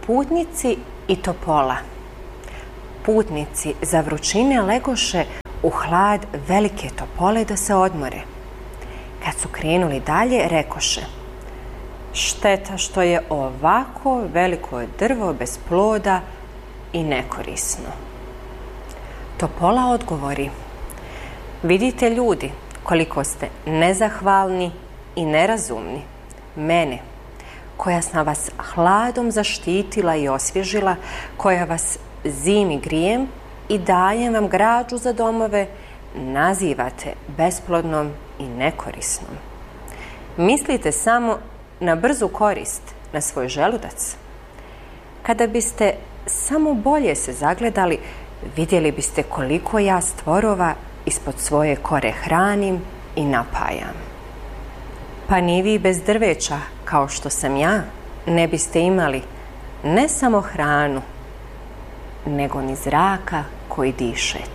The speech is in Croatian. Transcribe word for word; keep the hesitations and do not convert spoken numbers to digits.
Putnici i topola. Putnici za vrućine legoše u hlad velike topole da se odmore. Kad su krenuli dalje, rekoše: šteta što je ovako veliko drvo bez ploda i nekorisno. Topola odgovori: vidite ljudi, koliko ste nezahvalni i nerazumni. Mene, koja sam vas hladom zaštitila i osvježila, koja vas zimi grijem i dajem vam građu za domove, nazivate besplodnom i nekorisnom. Mislite samo na brzu korist, na svoj želudac. Kada biste samo bolje se zagledali, vidjeli biste koliko ja stvorova ispod svoje kore hranim i napajam. Pa ni vi bez drveća, kao što sam ja, ne biste imali ne samo hranu, nego ni zraka koji dišete.